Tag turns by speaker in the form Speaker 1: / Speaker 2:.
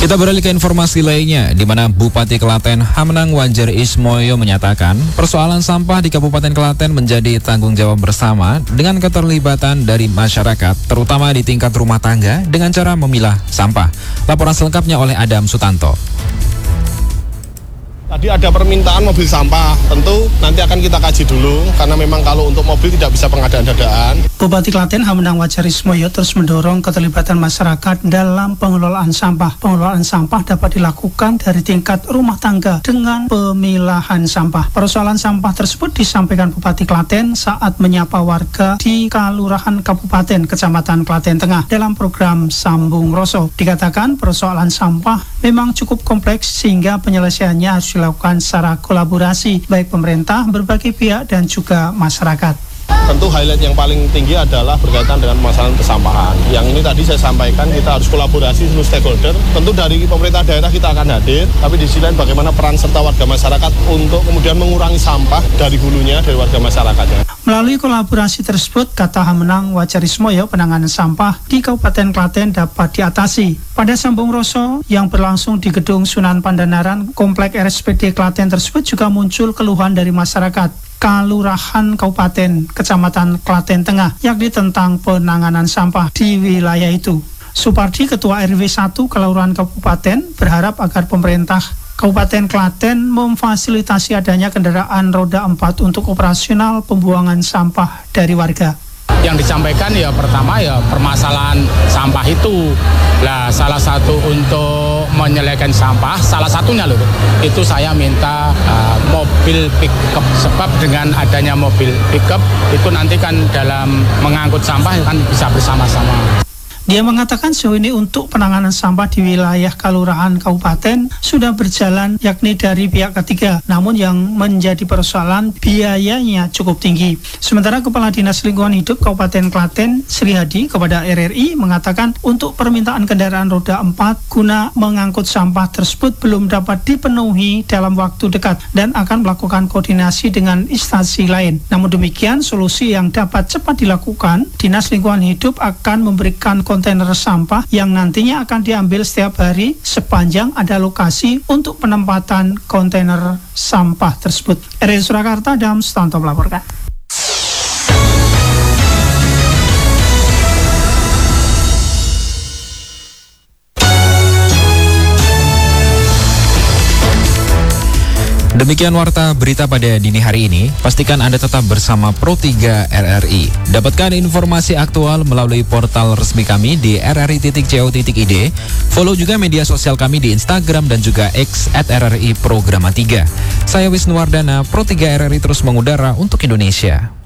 Speaker 1: Kita beralih ke informasi lainnya, di mana Bupati Klaten Hamnang Wajar Ismoyo menyatakan persoalan sampah di Kabupaten Klaten menjadi tanggung jawab bersama dengan keterlibatan dari masyarakat, terutama di tingkat rumah tangga dengan cara memilah sampah. Laporan selengkapnya oleh Adam Sutanto.
Speaker 2: Tadi ada permintaan mobil sampah, tentu nanti akan kita kaji dulu, karena memang kalau untuk mobil tidak bisa pengadaan dadaan.
Speaker 3: Bupati Klaten Hamnang Wajar Ismoyo terus mendorong keterlibatan masyarakat dalam pengelolaan sampah. Pengelolaan sampah dapat dilakukan dari tingkat rumah tangga dengan pemilahan sampah. Persoalan sampah tersebut disampaikan Bupati Klaten saat menyapa warga di Kelurahan Kabupaten Kecamatan Klaten Tengah dalam program Sambung Roso. Dikatakan persoalan sampah memang cukup kompleks sehingga penyelesaiannya harus dilakukan secara kolaborasi baik pemerintah, berbagai pihak dan juga masyarakat.
Speaker 2: Tentu highlight yang paling tinggi adalah berkaitan dengan permasalahan kesampahan. Yang ini tadi saya sampaikan kita harus kolaborasi seluruh stakeholder. Tentu dari pemerintah daerah kita akan hadir, tapi di sisi lain bagaimana peran serta warga masyarakat untuk kemudian mengurangi sampah dari hulunya dari warga masyarakatnya.
Speaker 3: Melalui kolaborasi tersebut, kata Hamnang Wajar Ismoyo, penanganan sampah di Kabupaten Klaten dapat diatasi. Pada Sambung Roso yang berlangsung di Gedung Sunan Pandanaran, Komplek RSPD Klaten tersebut juga muncul keluhan dari masyarakat Kelurahan Kabupaten Kecamatan Klaten Tengah, yakni tentang penanganan sampah di wilayah itu. Supardi, Ketua RW 1 Kelurahan Kabupaten, berharap agar pemerintah Kabupaten Klaten memfasilitasi adanya kendaraan roda 4 untuk operasional pembuangan sampah dari warga.
Speaker 4: Yang disampaikan ya pertama ya permasalahan sampah itu. Lah salah satu untuk menyelesaikan sampah, salah satunya loh, itu saya minta mobil pickup. Sebab dengan adanya mobil pickup itu nanti kan dalam mengangkut sampah kan bisa bersama-sama.
Speaker 3: Dia mengatakan sejauh ini untuk penanganan sampah di wilayah Kelurahan Kabupaten sudah berjalan yakni dari pihak ketiga. Namun yang menjadi persoalan biayanya cukup tinggi. Sementara Kepala Dinas Lingkungan Hidup Kabupaten Klaten Sri Hadi kepada RRI mengatakan untuk permintaan kendaraan roda 4 guna mengangkut sampah tersebut belum dapat dipenuhi dalam waktu dekat dan akan melakukan koordinasi dengan instansi lain. Namun demikian solusi yang dapat cepat dilakukan, Dinas Lingkungan Hidup akan memberikan kontainer sampah yang nantinya akan diambil setiap hari sepanjang ada lokasi untuk penempatan kontainer sampah tersebut. RRI Surakarta, Adam Sutanto melaporkan.
Speaker 1: Demikian warta berita pada dini hari ini. Pastikan Anda tetap bersama Pro 3 RRI. Dapatkan informasi aktual melalui portal resmi kami di rri.co.id. Follow juga media sosial kami di Instagram dan juga X @RRI Programa 3. Saya Wisnuwardana, Pro 3 RRI terus mengudara untuk Indonesia.